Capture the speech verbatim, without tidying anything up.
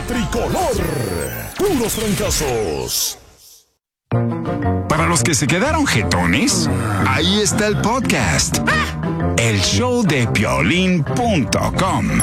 tricolor. Puros fracasos. Para los que se quedaron jetones, ahí está el podcast. El show de piolín punto com.